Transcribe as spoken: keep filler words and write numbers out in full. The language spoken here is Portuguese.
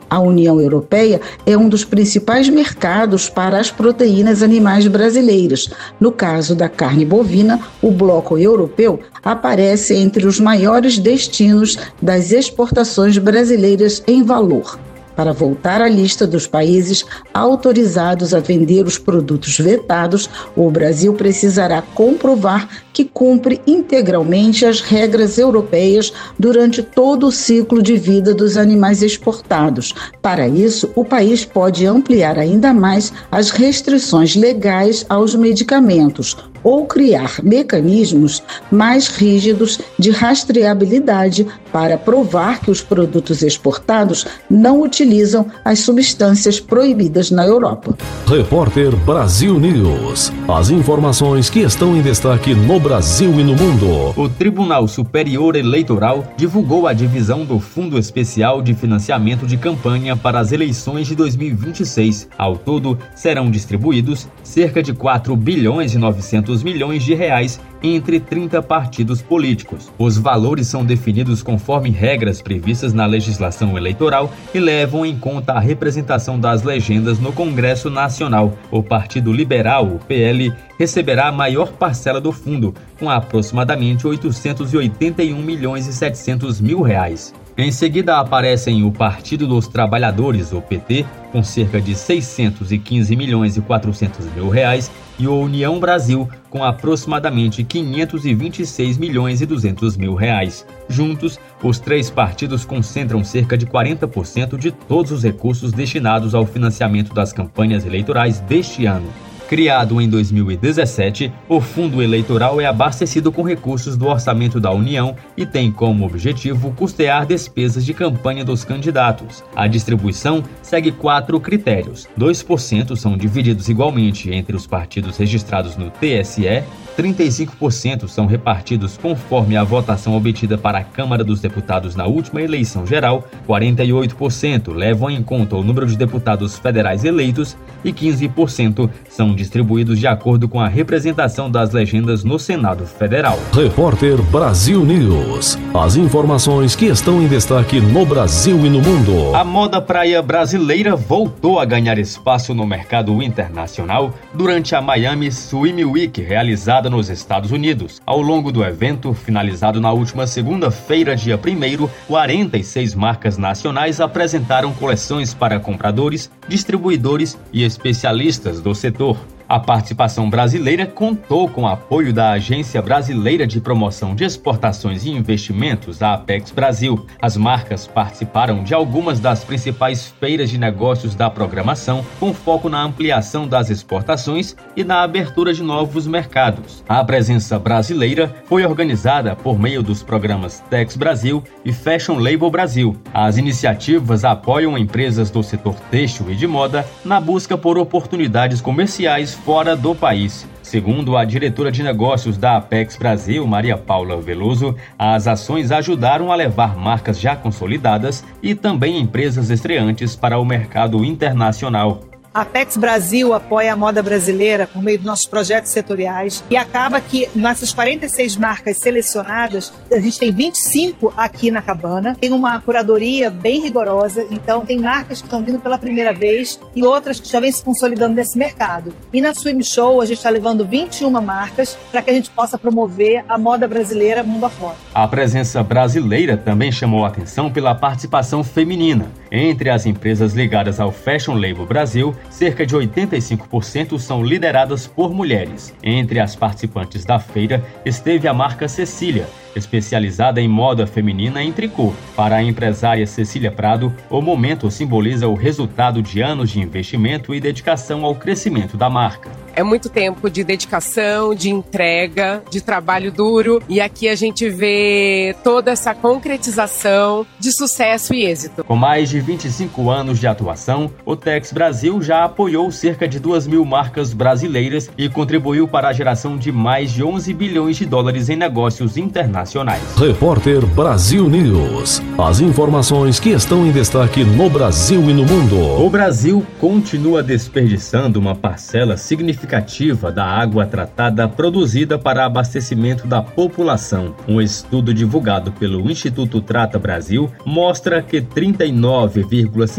A União Europeia é um dos principais mercados para as proteínas animais brasileiras. No caso da carne bovina, o bloco europeu aparece entre os maiores destinos das exportações brasileiras em valor. Para voltar à lista dos países autorizados a vender os produtos vetados, o Brasil precisará comprovar que cumpre integralmente as regras europeias durante todo o ciclo de vida dos animais exportados. Para isso, o país pode ampliar ainda mais as restrições legais aos medicamentos ou criar mecanismos mais rígidos de rastreabilidade para provar que os produtos exportados não utilizam as substâncias proibidas na Europa. Repórter Brasil News. As informações que estão em destaque no Brasil e no mundo. O Tribunal Superior Eleitoral divulgou a divisão do Fundo Especial de Financiamento de Campanha para as eleições de dois mil e vinte e seis. Ao todo, serão distribuídos cerca de quatro bilhões e novecentos milhões de reais entre trinta partidos políticos. Os valores são definidos conforme regras previstas na legislação eleitoral e levam em conta a representação das legendas no Congresso Nacional. O Partido Liberal, o P L, receberá a maior parcela do fundo, com aproximadamente oitocentos e oitenta e um milhões e setecentos mil reais. Em seguida aparecem o Partido dos Trabalhadores, o P T, com cerca de seiscentos e quinze milhões e quatrocentos mil reais, e o União Brasil, com aproximadamente quinhentos e vinte e seis milhões e duzentos mil reais. Juntos, os três partidos concentram cerca de quarenta por cento de todos os recursos destinados ao financiamento das campanhas eleitorais deste ano. Criado em dois mil e dezessete, o fundo eleitoral é abastecido com recursos do orçamento da União e tem como objetivo custear despesas de campanha dos candidatos. A distribuição segue quatro critérios. dois por cento são divididos igualmente entre os partidos registrados no T S E, trinta e cinco por cento são repartidos conforme a votação obtida para a Câmara dos Deputados na última eleição geral, quarenta e oito por cento levam em conta o número de deputados federais eleitos e quinze por cento são distribuídos de acordo com a representação das legendas no Senado Federal. Repórter Brasil News. As informações que estão em destaque no Brasil e no mundo. A moda praia brasileira voltou a ganhar espaço no mercado internacional durante a Miami Swim Week, realizada nos Estados Unidos. Ao longo do evento, finalizado na última segunda-feira, dia primeiro, quarenta e seis marcas nacionais apresentaram coleções para compradores, distribuidores e especialistas do setor. A participação brasileira contou com o apoio da Agência Brasileira de Promoção de Exportações e Investimentos, a Apex Brasil. As marcas participaram de algumas das principais feiras de negócios da programação, com foco na ampliação das exportações e na abertura de novos mercados. A presença brasileira foi organizada por meio dos programas Tex Brasil e Fashion Label Brasil. As iniciativas apoiam empresas do setor têxtil e de moda na busca por oportunidades comerciais fora do país. Segundo a diretora de negócios da Apex Brasil, Maria Paula Veloso, as ações ajudaram a levar marcas já consolidadas e também empresas estreantes para o mercado internacional. A Apex Brasil apoia a moda brasileira por meio dos nossos projetos setoriais e acaba que nessas quarenta e seis marcas selecionadas, a gente tem vinte e cinco aqui na Cabana, tem uma curadoria bem rigorosa, então tem marcas que estão vindo pela primeira vez e outras que já vêm se consolidando nesse mercado. E na Swim Show a gente está levando vinte e uma marcas para que a gente possa promover a moda brasileira mundo afora. A presença brasileira também chamou a atenção pela participação feminina. Entre as empresas ligadas ao Fashion Label Brasil, cerca de oitenta e cinco por cento são lideradas por mulheres. Entre as participantes da feira esteve a marca Cecília, especializada em moda feminina em tricô. Para a empresária Cecília Prado, o momento simboliza o resultado de anos de investimento e dedicação ao crescimento da marca. É muito tempo de dedicação, de entrega, de trabalho duro, e aqui a gente vê toda essa concretização de sucesso e êxito. Com mais de vinte e cinco anos de atuação, o Tex Brasil já apoiou cerca de duas mil marcas brasileiras e contribuiu para a geração de mais de onze bilhões de dólares em negócios internacionais. Repórter Brasil News. As informações que estão em destaque no Brasil e no mundo. O Brasil continua desperdiçando uma parcela significativa da água tratada produzida para abastecimento da população. Um estudo divulgado pelo Instituto Trata Brasil mostra que trinta e nove vírgula